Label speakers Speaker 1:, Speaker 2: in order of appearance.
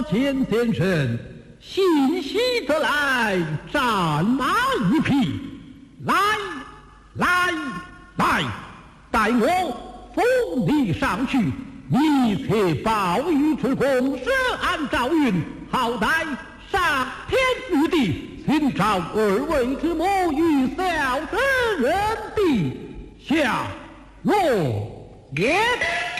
Speaker 1: 见先生，信息得来，战马一匹，来，带我封你上去。你且报与春公，设案赵云，好歹上天玉地，寻找二位之母与小生人地下落言。